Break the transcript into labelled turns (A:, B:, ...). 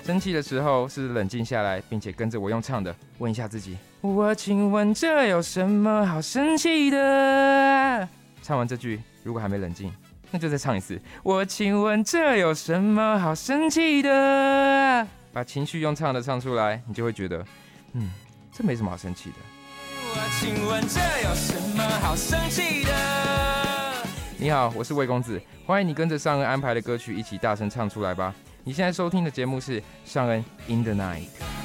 A: 生气的时候是冷静下来，并且跟着我用唱的，问一下自己：我请问这有什么好生气的？唱完这句，如果还没冷静，那就再唱一次。我请问这有什么好生气的？把情绪用唱的唱出来，你就会觉得，这没什么好生气的。我请问这有什么好生气的？你好，我是魏公子，欢迎你跟着尚恩安排的歌曲一起大声唱出来吧。你现在收听的节目是尚恩 In the Night。